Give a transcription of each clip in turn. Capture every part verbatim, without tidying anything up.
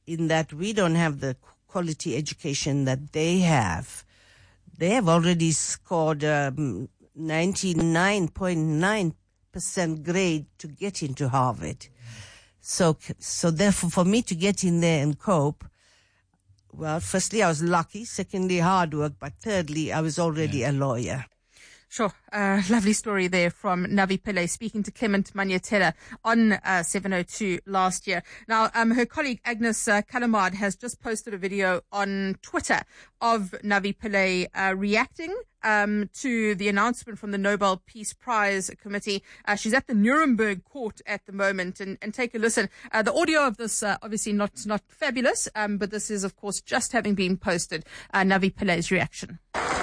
in that we don't have the quality education that they have. They have already scored um, ninety-nine point nine percent grade to get into Harvard. So, so therefore, for me to get in there and cope, well, firstly, I was lucky. Secondly, hard work. But thirdly, I was already yeah. a lawyer. Sure. Uh, lovely story there from Navi Pillay speaking to Clement Manyetela on uh, seven oh two last year. Now, um, her colleague Agnes uh, Kalamard has just posted a video on Twitter of Navi Pillay uh, reacting um, to the announcement from the Nobel Peace Prize Committee. Uh, she's at the Nuremberg court at the moment, and, and take a listen. Uh, the audio of this, uh, obviously not not fabulous, um, but this is, of course, just having been posted. Uh, Navi Pillay's reaction.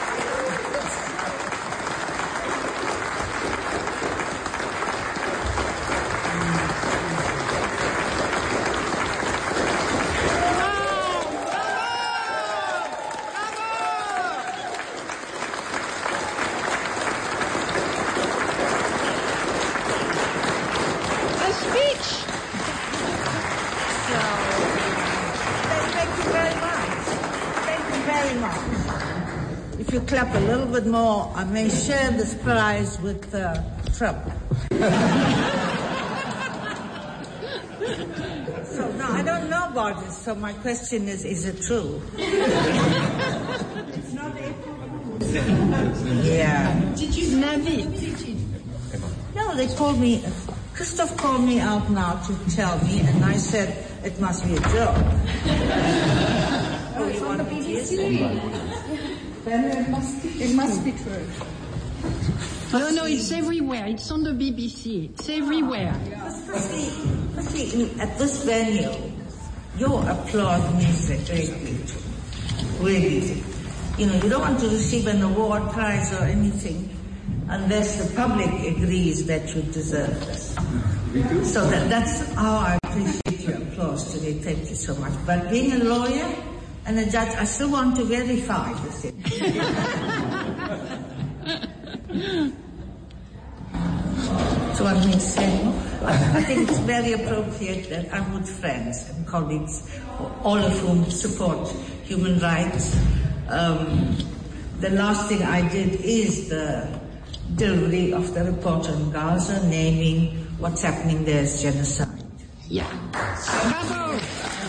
If you clap a little bit more, I may share this prize with uh, Trump. So, no, I don't know about this, so my question is, is it true? It's not April. Yeah. Did you Navi? No, they called me, Christoph called me out now to tell me, and I said, it must be a joke. Oh, it's on the B B C. Then it must be, it must be true. No, no, it's everywhere. It's on the B B C. It's everywhere. Firstly, firstly, at this venue, your applause means a great deal. Really. You know, you don't want to receive an award, prize, or anything unless the public agrees that you deserve this. So that, that's how I appreciate your applause today. Thank you so much. But being a lawyer and a judge, I still want to verify the thing. So I'm going to say, I think it's very appropriate that I'm with friends and colleagues, all of whom support human rights. Um, the last thing I did is the delivery of the report on Gaza, naming what's happening there as genocide. Yeah. Bravo!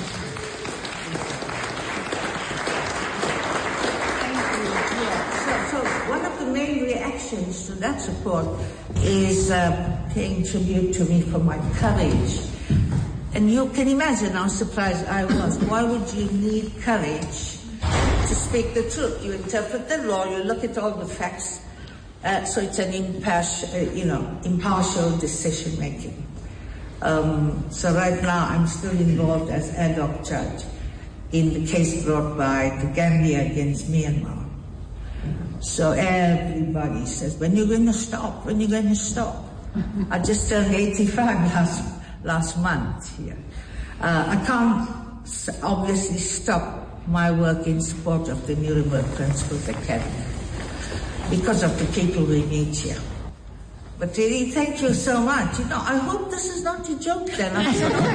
Main reactions to that support is uh, paying tribute to me for my courage. And you can imagine how surprised I was. Why would you need courage to speak the truth? You interpret the law, you look at all the facts, uh, so it's an impartial, uh, you know, impartial decision making. Um, so right now I'm still involved as ad hoc judge in the case brought by the Gambia against Myanmar. So everybody says, when you're going to stop? When you're going to stop? I just turned eighty-five last last month here. Uh, I can't obviously stop my work in support of the Nuremberg Principles Academy because of the people we meet here. But really, thank you so much. You know, I hope this is not a joke then. I'm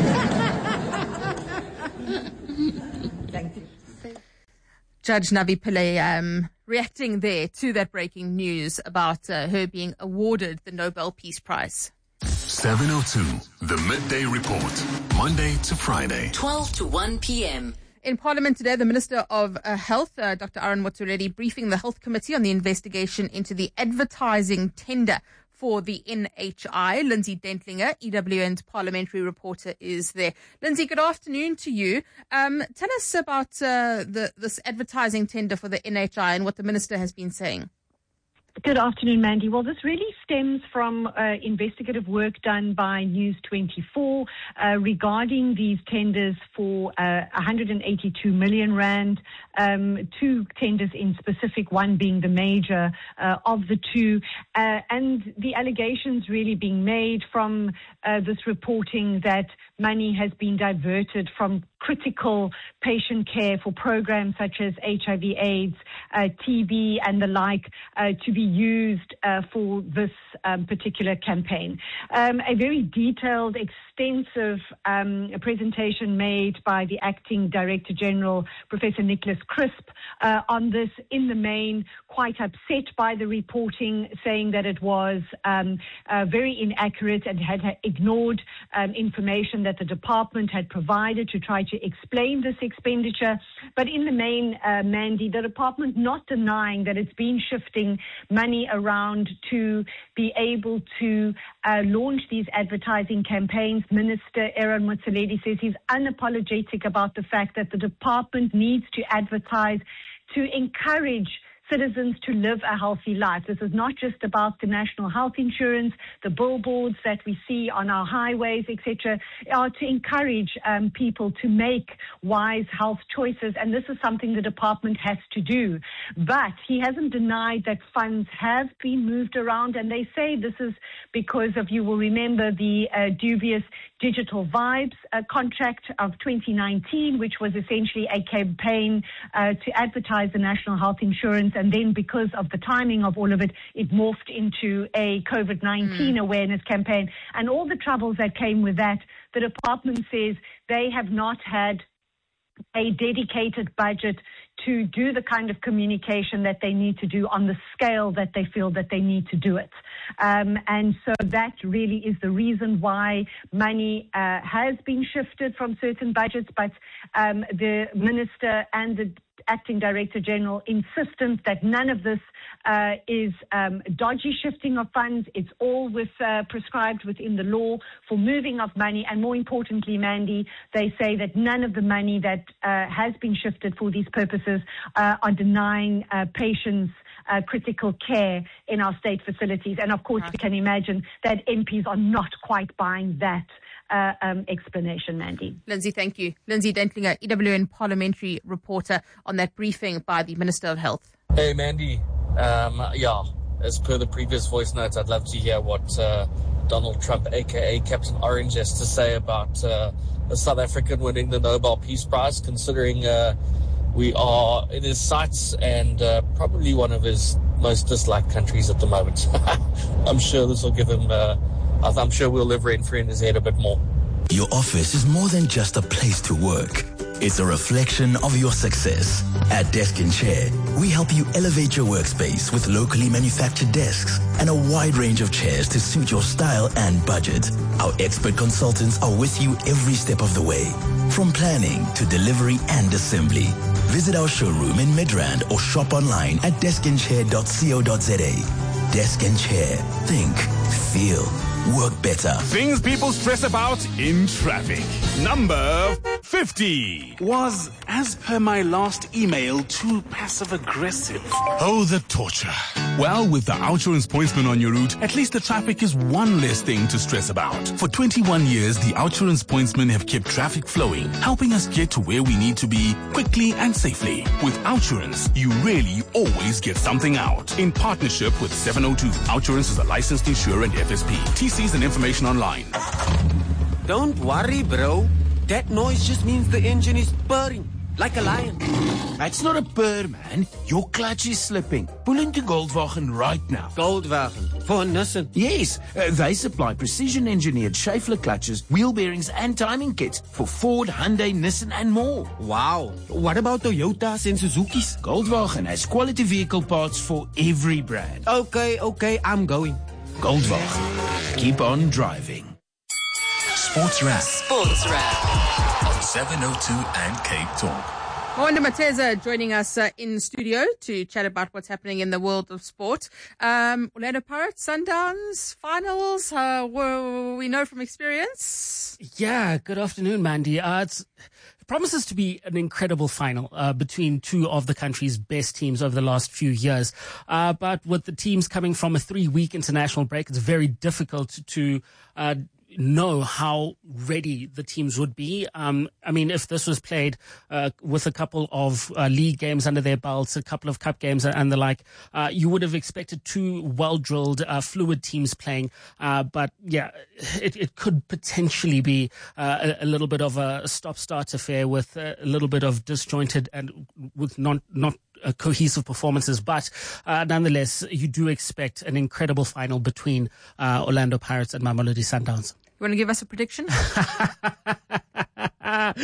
Thank you. Judge Navi Pillay um, reacting there to that breaking news about uh, her being awarded the Nobel Peace Prize. seven oh two, the Midday Report, Monday to Friday. twelve to one p.m. In Parliament today, the Minister of uh, Health, uh, Doctor Aaron Motsoaledi, briefing the Health Committee on the investigation into the advertising tender for the N H I. Lindsay Dentlinger, E W N's parliamentary reporter, is there. Lindsay, good afternoon to you. Um, tell us about uh, the, this advertising tender for the N H I and what the Minister has been saying. Good afternoon, Mandy. Well, this really stems from uh, investigative work done by News twenty-four uh, regarding these tenders for uh, one hundred eighty-two million rand, um, two tenders in specific, one being the major uh, of the two, uh, and the allegations really being made from uh, this reporting that money has been diverted from critical patient care for programs such as H I V AIDS, uh, T B and the like uh, to be used uh, for this um, particular campaign. Um, a very detailed, extensive um, presentation made by the Acting Director General, Professor Nicholas Crisp, uh, on this, in the main quite upset by the reporting, saying that it was um, uh, very inaccurate and had ignored um, information that the department had provided to try to explain this expenditure. But in the main, uh, Mandy, the department not denying that it's been shifting money around to be able to uh, launch these advertising campaigns. Minister Aaron Motsoaledi says he's unapologetic about the fact that the department needs to advertise to encourage citizens to live a healthy life. This is not just about the national health insurance, the billboards that we see on our highways, et cetera, are to encourage um, people to make wise health choices, and this is something the department has to do. But he hasn't denied that funds have been moved around, and they say this is because of, you will remember, the uh, dubious Digital Vibes uh, contract of twenty nineteen, which was essentially a campaign uh, to advertise the national health insurance. And then because of the timing of all of it, it morphed into a COVID nineteen mm. awareness campaign. And all the troubles that came with that, the department says they have not had a dedicated budget to do the kind of communication that they need to do on the scale that they feel that they need to do it. Um, and so that really is the reason why money uh, has been shifted from certain budgets, but um, the minister and the Acting Director General insistent that none of this uh, is um, dodgy shifting of funds. It's all with uh, prescribed within the law for moving of money. And more importantly, Mandy, they say that none of the money that uh, has been shifted for these purposes uh, are denying uh, patients Uh, critical care in our state facilities. And of course, you can imagine that M Ps are not quite buying that uh, um, explanation, Mandy. Lindsay, thank you. Lindsay Dentlinger, E W N parliamentary reporter, on that briefing by the Minister of Health. Hey, Mandy. Um, yeah, as per the previous voice notes, I'd love to hear what uh, Donald Trump, a k a. Captain Orange, has to say about uh, a South African winning the Nobel Peace Prize, considering uh, we are in his sights and uh, probably one of his most disliked countries at the moment. I'm sure this will give him, uh, I'm sure we'll live rent-free in his head a bit more. Your office is more than just a place to work. It's a reflection of your success. At Desk and Chair, we help you elevate your workspace with locally manufactured desks and a wide range of chairs to suit your style and budget. Our expert consultants are with you every step of the way, from planning to delivery and assembly. Visit our showroom in Midrand or shop online at desk and chair dot co dot za. Desk and Chair. Think, feel, work better. Things people stress about in traffic. Number fifty was, as per my last email, too passive-aggressive. Oh, the torture. Well, with the Outsurance Pointsman on your route, at least the traffic is one less thing to stress about. For twenty-one years, the Outsurance Pointsmen have kept traffic flowing, helping us get to where we need to be quickly and safely. With Outsurance, you really always get something out. In partnership with seven oh two, Outsurance is a licensed insurer and F S P. T Cs and information online. Don't worry, bro. That noise just means the engine is purring, like a lion. It's not a purr, man. Your clutch is slipping. Pull into Goldwagen right now. Goldwagen? For Nissan? Yes. Uh, they supply precision-engineered Schaeffler clutches, wheel bearings, and timing kits for Ford, Hyundai, Nissan, and more. Wow. What about Toyotas and Suzuki's? Goldwagen has quality vehicle parts for every brand. Okay, okay, I'm going. Goldwagen. Keep on driving. Sports Wrap. Sports Wrap. On seven oh two and Cape Talk. Mwanda Mateza joining us uh, in studio to chat about what's happening in the world of sport. Um, Orlando Pirates, Sundowns, finals, uh, well, we know from experience. Yeah, good afternoon, Mandy. Uh, it's, it promises to be an incredible final uh, between two of the country's best teams over the last few years. Uh, but with the teams coming from a three-week international break, it's very difficult to uh know how ready the teams would be. Um, I mean, if this was played uh, with a couple of uh, league games under their belts, a couple of cup games and the like, uh, you would have expected two well-drilled, uh, fluid teams playing. Uh, but yeah, it, it could potentially be uh, a, a little bit of a stop-start affair with a little bit of disjointed and with not not uh, cohesive performances. But uh, nonetheless, you do expect an incredible final between uh, Orlando Pirates and Mamelodi Sundowns. You want to give us a prediction? uh,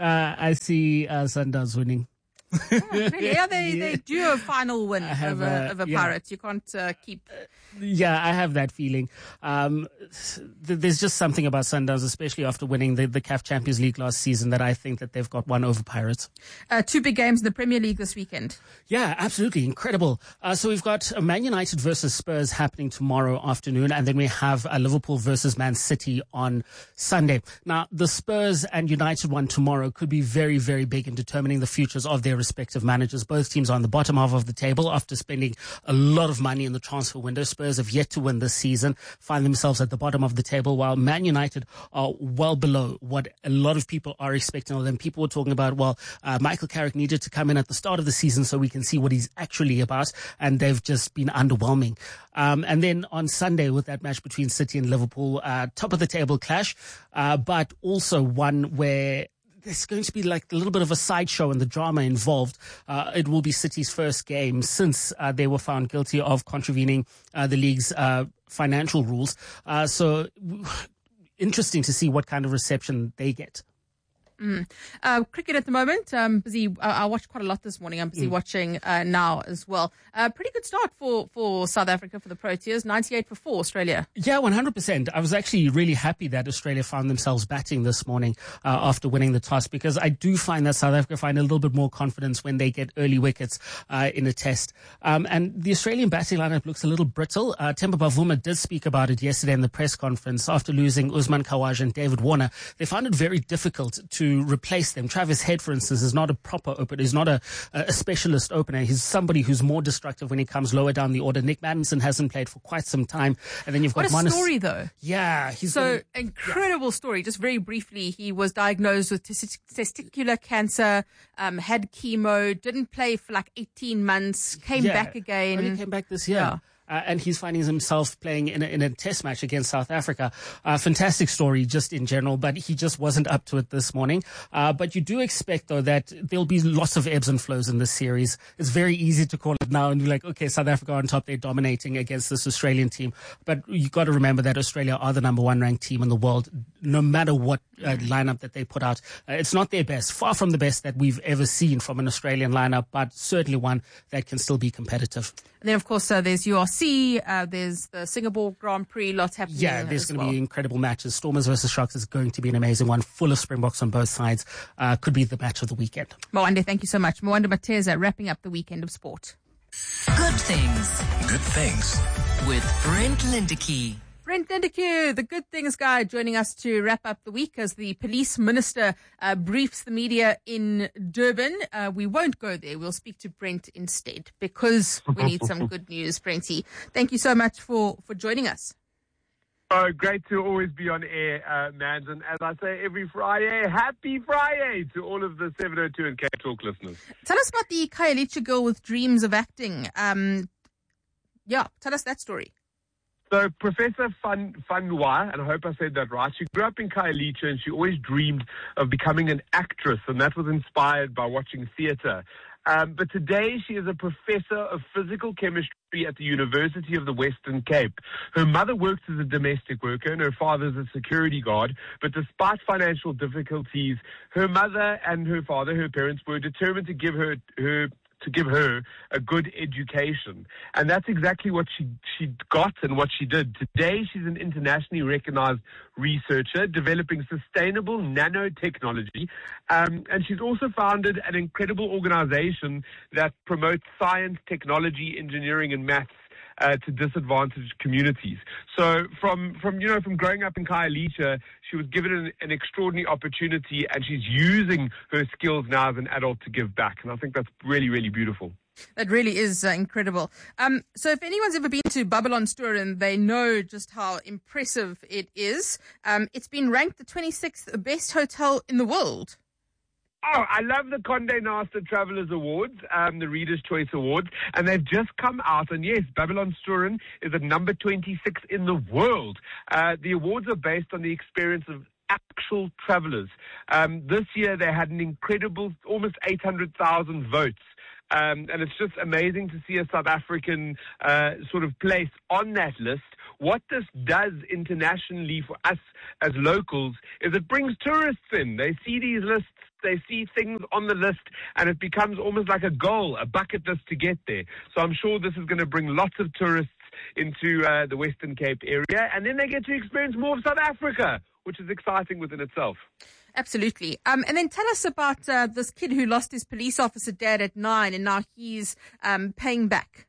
I see uh, Sundowns winning. Oh, really? Yeah, they, they do a final win have, over, uh, over yeah. Pirates. You can't uh, keep... Yeah, I have that feeling. Um, th- there's just something about Sundowns, especially after winning the, the C A F Champions League last season, that I think that they've got one over Pirates. Uh, two big games in the Premier League this weekend. Yeah, absolutely. Incredible. Uh, so we've got Man United versus Spurs happening tomorrow afternoon, and then we have uh, Liverpool versus Man City on Sunday. Now, the Spurs and United one tomorrow could be very, very big in determining the futures of their respective managers. Both teams are on the bottom half of the table after spending a lot of money in the transfer window. Spurs have yet to win this season, find themselves at the bottom of the table, while Man United are well below what a lot of people are expecting of them. People were talking about, well, uh, Michael Carrick needed to come in at the start of the season so we can see what he's actually about, and they've just been underwhelming. Um, and then on Sunday with that match between City and Liverpool, uh, top of the table clash, uh, but also one where there's going to be like a little bit of a sideshow and the drama involved. Uh, it will be City's first game since uh, they were found guilty of contravening uh, the league's uh, financial rules. Uh, so interesting to see what kind of reception they get. Mm. Uh, cricket at the moment. Um, busy. Uh, I watched quite a lot this morning. I'm busy mm. watching uh, now as well. Uh, pretty good start for, for South Africa for the Proteas. ninety-eight for four, Australia. Yeah, one hundred percent. I was actually really happy that Australia found themselves batting this morning uh, after winning the toss, because I do find that South Africa find a little bit more confidence when they get early wickets uh, in a test. Um, and the Australian batting lineup looks a little brittle. Uh, Temba Bavuma did speak about it yesterday in the press conference after losing Usman Khawaja and David Warner. They found it very difficult to replace them. Travis Head, for instance, is not a proper opener. He's not a, a specialist opener. He's somebody who's more destructive when he comes lower down the order. Nick Maddinson hasn't played for quite some time. And then you've got What a Monis- story, though. Yeah. He's so, been, incredible yeah. story. Just very briefly, he was diagnosed with tes- testicular cancer, um, had chemo, didn't play for like eighteen months, came yeah, back again. Only came back this year. Yeah. Uh, and he's finding himself playing in a, in a test match against South Africa. Uh, fantastic story just in general, but he just wasn't up to it this morning. Uh, but you do expect, though, that there'll be lots of ebbs and flows in this series. It's very easy to call it now and be like, okay, South Africa on top, they're dominating against this Australian team. But you've got to remember that Australia are the number one ranked team in the world, no matter what uh, lineup that they put out. Uh, it's not their best, far from the best that we've ever seen from an Australian lineup, but certainly one that can still be competitive. And then, of course, uh, there's U R C, uh, there's the Singapore Grand Prix, lots happening. Yeah, there's going to well. be incredible matches. Stormers versus Sharks is going to be an amazing one, full of Springboks on both sides. Uh, could be the match of the weekend. Mwande, thank you so much. Mwande Mateza, wrapping up the weekend of sport. Good things. Good things. With Brent Lindecky. Brent Lindecky, the Good Things guy, joining us to wrap up the week as the police minister uh, briefs the media in Durban. Uh, we won't go there. We'll speak to Brent instead because we need some good news, Brenty. Thank you so much for, for joining us. Oh, great to always be on air, uh, Mans. And as I say every Friday, happy Friday to all of the seven oh two and Cape Talk listeners. Tell us about the Khayelitsha girl with dreams of acting. Um, yeah, tell us that story. So Professor Van, Van Noy, and I hope I said that right, she grew up in Khayelitsha and she always dreamed of becoming an actress, and that was inspired by watching theatre. Um, but today she is a professor of physical chemistry at the University of the Western Cape. Her mother works as a domestic worker and her father is a security guard. But despite financial difficulties, her mother and her father, her parents, were determined to give her her to give her a good education. And that's exactly what she, she got and what she did. Today, she's an internationally recognized researcher developing sustainable nanotechnology. Um, and she's also founded an incredible organization that promotes science, technology, engineering, and maths Uh, to disadvantaged communities. So from, from, you know, from growing up in Khayelitsha, she was given an, an extraordinary opportunity and she's using her skills now as an adult to give back. And I think that's really, really beautiful. That really is uh, incredible. Um, so if anyone's ever been to Babylonstoren, they know just how impressive it is. Um, it's been ranked the twenty-sixth best hotel in the world. Oh, I love the Condé Nast Travelers Awards, um, the Reader's Choice Awards, and they've just come out. And yes, Babylonstoren is at number twenty-six in the world. Uh, the awards are based on the experience of actual travelers. Um, this year they had an incredible, almost eight hundred thousand votes. Um, and it's just amazing to see a South African uh, sort of place on that list. What this does internationally for us as locals is it brings tourists in. They see these lists, they see things on the list, and it becomes almost like a goal, a bucket list to get there. So I'm sure this is going to bring lots of tourists into uh, the Western Cape area, and then they get to experience more of South Africa, which is exciting within itself. Absolutely. Um, and then tell us about uh, this kid who lost his police officer dad at nine, and now he's um, paying back.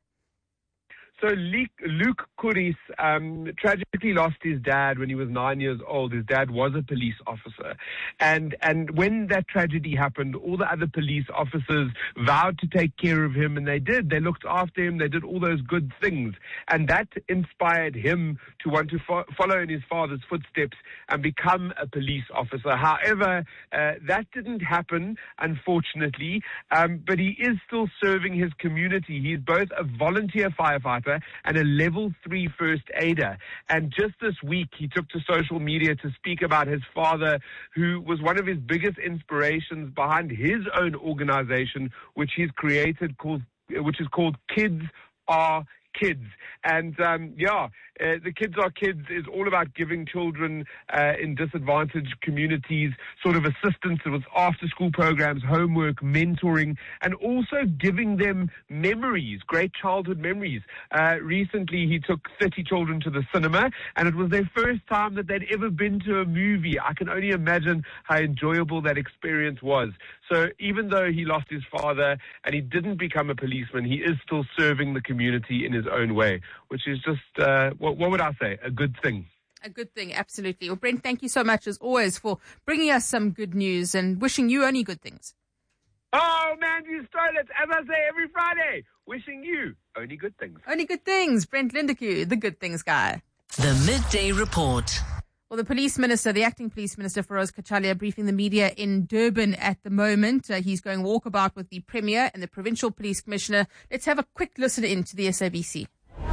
So Luke Kuris um, tragically lost his dad when he was nine years old. His dad was a police officer. And and when that tragedy happened, all the other police officers vowed to take care of him, and they did. They looked after him. They did all those good things. And that inspired him to want to fo- follow in his father's footsteps and become a police officer. However, uh, that didn't happen, unfortunately, um, but he is still serving his community. He's both a volunteer firefighter and a level three first aider. And just this week, he took to social media to speak about his father, who was one of his biggest inspirations behind his own organization, which he's created, called, which is called Kids Are Kids. And um, yeah, uh, the Kids Are Kids is all about giving children uh, in disadvantaged communities sort of assistance with after-school programs, homework, mentoring, and also giving them memories, great childhood memories. Uh, recently, he took thirty children to the cinema, and it was their first time that they'd ever been to a movie. I can only imagine how enjoyable that experience was. So even though he lost his father and he didn't become a policeman, he is still serving the community in his own way, which is just, uh, what, what would I say, a good thing. A good thing, absolutely. Well, Brent, thank you so much, as always, for bringing us some good news and wishing you only good things. Oh, man, you stole it. As I say every Friday, wishing you only good things. Only good things. Brent Lindeque, the good things guy. The Midday Report. Well, the police minister, the acting police minister, Feroz Kachalia, briefing the media in Durban at the moment. Uh, he's going walkabout with the Premier and the Provincial Police Commissioner. Let's have a quick listen in to the S A B C.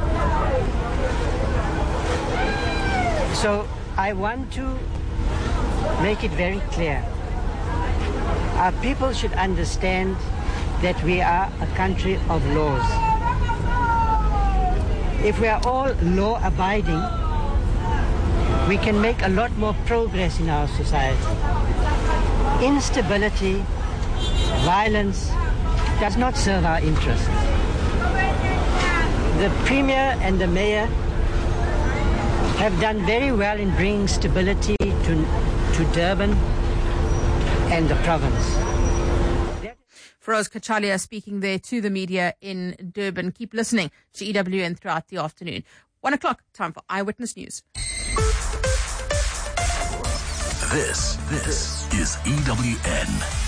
So I want to make it very clear. Our people should understand that we are a country of laws. If we are all law-abiding, we can make a lot more progress in our society. Instability, violence does not serve our interests. The Premier and the Mayor have done very well in bringing stability to, to Durban and the province. Feroz Kachalia speaking there to the media in Durban. Keep listening to E W N throughout the afternoon. One o'clock, time for Eyewitness News. This, this is E W N.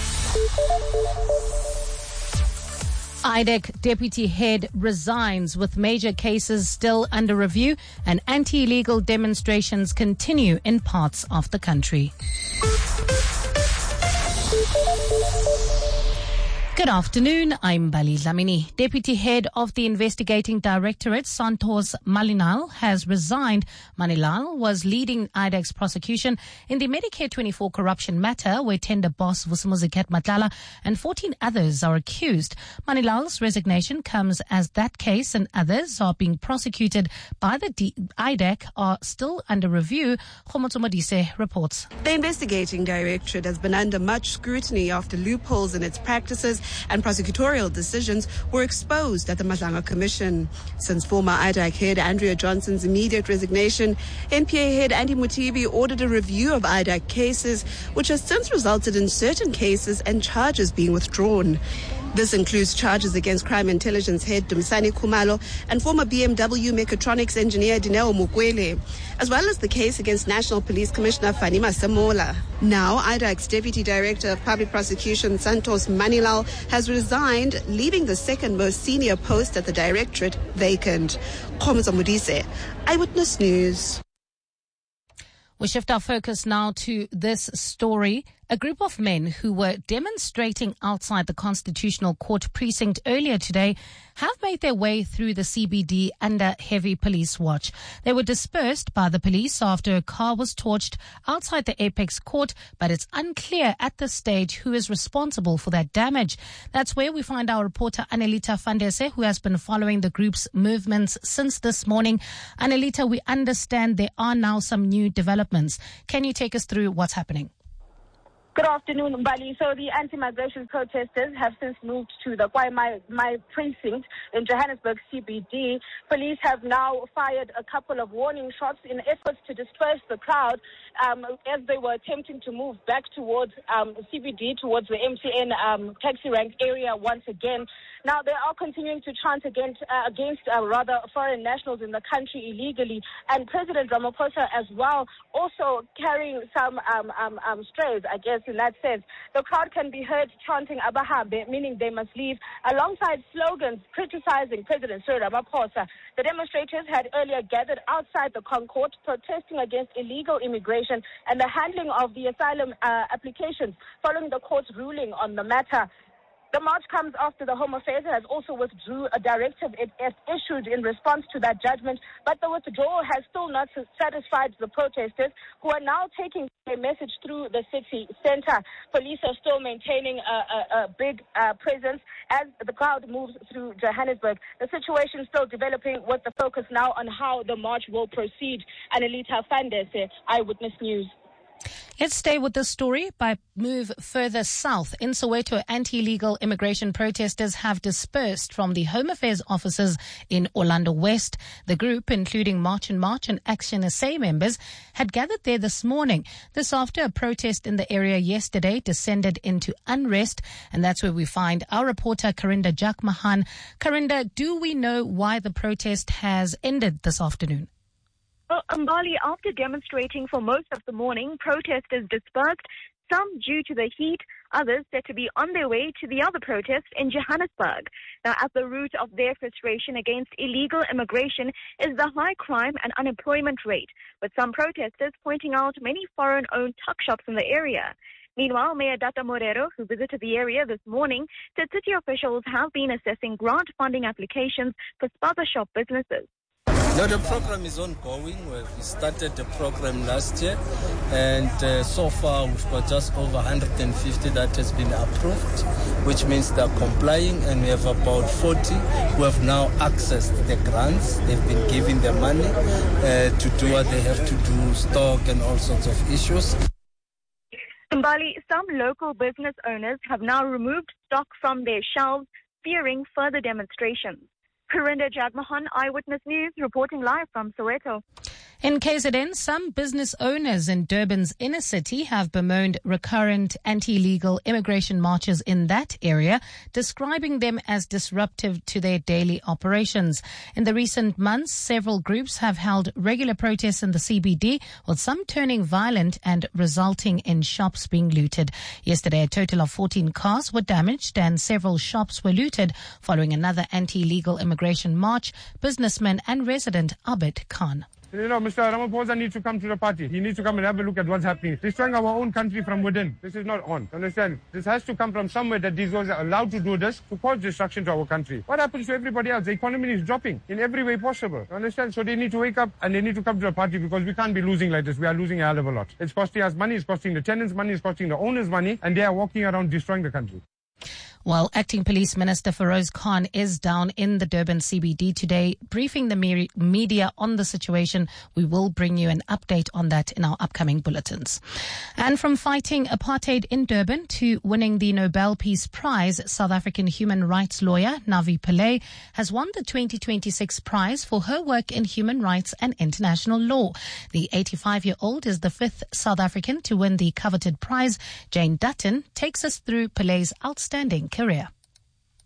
I D E C deputy head resigns with major cases still under review, and anti-illegal demonstrations continue in parts of the country. Good afternoon, I'm Bali Dlamini. Deputy Head of the Investigating Directorate, Santos Malinal, has resigned. Malinal was leading I D E C's prosecution in the Medicare twenty-four corruption matter, where tender boss Vusumuzi Matlala and fourteen others are accused. Manilal's resignation comes as that case and others are being prosecuted by the D- I D E C are still under review. Khomotso Modise reports. The Investigating Directorate has been under much scrutiny after loopholes in its practices and prosecutorial decisions were exposed at the Madlanga Commission. Since former I D E C head Andrea Johnson's immediate resignation, N P A head Andy Mutibi ordered a review of I D E C cases, which has since resulted in certain cases and charges being withdrawn. This includes charges against crime intelligence head Dumisani Khumalo and former B M W mechatronics engineer Dineo Mukwele, as well as the case against National Police Commissioner Fani Masemola. Now, I D A C's Deputy Director of Public Prosecution Santos Manilal has resigned, leaving the second most senior post at the Directorate vacant. Khomoza Modise, Eyewitness News. We shift our focus now to this story. A group of men who were demonstrating outside the Constitutional Court precinct earlier today have made their way through the C B D under heavy police watch. They were dispersed by the police after a car was torched outside the Apex Court, but it's unclear at this stage who is responsible for that damage. That's where we find our reporter Anelita Fandese, who has been following the group's movements since this morning. Anelita, we understand there are now some new developments. Can you take us through what's happening? Good afternoon, Mbali. So the anti-migration protesters have since moved to the Kwai Mai, Mai precinct in Johannesburg C B D. Police have now fired a couple of warning shots in efforts to disperse the crowd um, as they were attempting to move back towards um, C B D, towards the M T N um, taxi rank area once again. Now, they are continuing to chant against, uh, against uh, rather foreign nationals in the country illegally, and President Ramaphosa as well, also carrying some um, um, um, strays, I guess, in that sense. The crowd can be heard chanting Abahambe, meaning they must leave, alongside slogans criticizing President Cyril Ramaphosa. The demonstrators had earlier gathered outside the Concord, protesting against illegal immigration and the handling of the asylum uh, applications following the court's ruling on the matter. The march comes after the Home Affairs has also withdrew a directive it, it issued in response to that judgment, but the withdrawal has still not satisfied the protesters, who are now taking their message through the city center. Police are still maintaining a, a, a big uh, presence as the crowd moves through Johannesburg. The situation is still developing, with the focus now on how the march will proceed. Anelita Fandese, Eyewitness News. Let's stay with this story by move further south. In Soweto, anti-illegal immigration protesters have dispersed from the Home Affairs offices in Orlando West. The group, including March and March and Action S A members, had gathered there this morning. This after a protest in the area yesterday descended into unrest, and that's where we find our reporter Karinda Jakmahan. Karinda, do we know why the protest has ended this afternoon? Well, Mbali, after demonstrating for most of the morning, protesters dispersed, some due to the heat, others said to be on their way to the other protest in Johannesburg. Now, at the root of their frustration against illegal immigration is the high crime and unemployment rate, with some protesters pointing out many foreign-owned tuck shops in the area. Meanwhile, Mayor Data Morero, who visited the area this morning, said city officials have been assessing grant funding applications for spaza shop businesses. No, the program is ongoing. We started the program last year, and uh, so far we've got just over one hundred fifty that has been approved, which means they're complying, and we have about forty who have now accessed the grants. They've been given the money uh, to do what they have to do, stock and all sorts of issues. Mbali, some local business owners have now removed stock from their shelves, fearing further demonstrations. Karinda Jagmohan, Eyewitness News, reporting live from Soweto. In K Z N, some business owners in Durban's inner city have bemoaned recurrent anti-illegal immigration marches in that area, describing them as disruptive to their daily operations. In the recent months, several groups have held regular protests in the C B D, with some turning violent and resulting in shops being looted. Yesterday, a total of fourteen cars were damaged and several shops were looted following another anti-illegal immigration march. Businessman and resident Abid Khan. You know, Mister Ramaphosa needs to come to the party. He needs to come and have a look at what's happening. Destroying our own country from within. This is not on. Understand? This has to come from somewhere that these guys are allowed to do this to cause destruction to our country. What happens to everybody else? The economy is dropping in every way possible. Understand? So they need to wake up and they need to come to the party, because we can't be losing like this. We are losing a hell of a lot. It's costing us money. It's costing the tenants money. It's costing the owners money. And they are walking around destroying the country. While Acting Police Minister Feroz Khan is down in the Durban C B D today, briefing the media on the situation. We will bring you an update on that in our upcoming bulletins. And from fighting apartheid in Durban to winning the Nobel Peace Prize, South African human rights lawyer Navi Pillay has won the twenty twenty-six prize for her work in human rights and international law. The eighty-five-year-old is the fifth South African to win the coveted prize. Jane Dutton takes us through Pillay's outstanding career.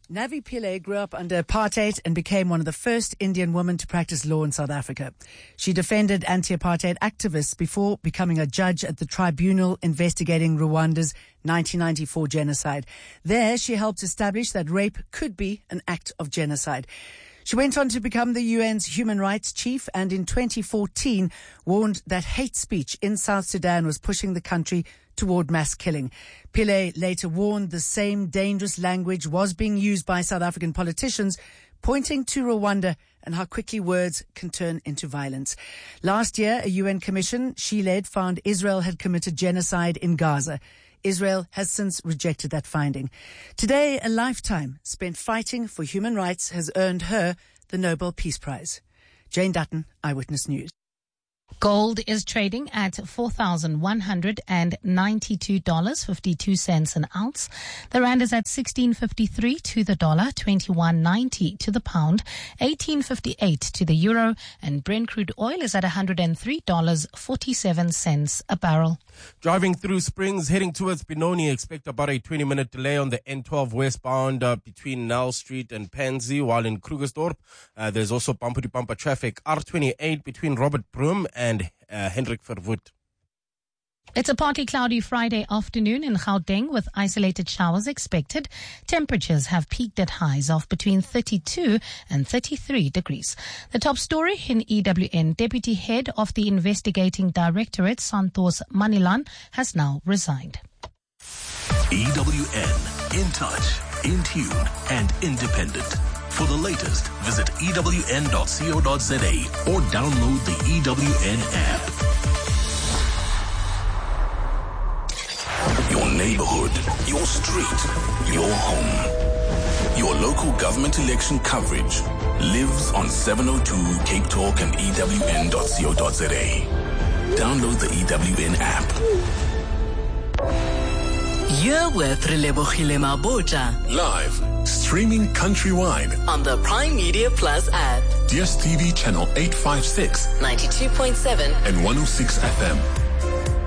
Navi Pillay grew up under apartheid and became one of the first Indian women to practice law in South Africa. She defended anti-apartheid activists before becoming a judge at the tribunal investigating Rwanda's nineteen ninety-four genocide. There, she helped establish that rape could be an act of genocide. She went on to become the U N's human rights chief and in twenty fourteen warned that hate speech in South Sudan was pushing the country toward mass killing. Pillay later warned the same dangerous language was being used by South African politicians, pointing to Rwanda and how quickly words can turn into violence. Last year, a U N commission she led found Israel had committed genocide in Gaza. Israel has since rejected that finding. Today, a lifetime spent fighting for human rights has earned her the Nobel Peace Prize. Jane Dutton, Eyewitness News. Gold is trading at four thousand one hundred ninety-two dollars and fifty-two cents an ounce. The rand is at sixteen fifty-three to the dollar, twenty-one ninety to the pound, eighteen fifty-eight to the euro, and Brent crude oil is at one hundred three dollars and forty-seven cents a barrel. Driving through Springs, heading towards Benoni, expect about a twenty-minute delay on the N twelve westbound uh, between Nell Street and Pansy, while in Krugersdorp, uh, there's also bumper-to-bumper traffic. R twenty-eight between Robert Broom and uh, Hendrik Verwoerd. It's a partly cloudy Friday afternoon in Gauteng with isolated showers expected. Temperatures have peaked at highs of between thirty-two and thirty-three degrees. The top story in E W N, Deputy Head of the Investigating Directorate, Santos Manilan, has now resigned. E W N, in touch, in tune and independent. For the latest, visit E W N dot co dot za or download the E W N app. Your neighborhood, your street, your home. Your local government election coverage lives on seven oh two Cape Talk and E W N dot co dot za. Download the E W N app. You're with Relebogile Mabota. Live, streaming countrywide on the Prime Media Plus app. D S T V channel eight fifty-six, ninety-two point seven and one oh six F M.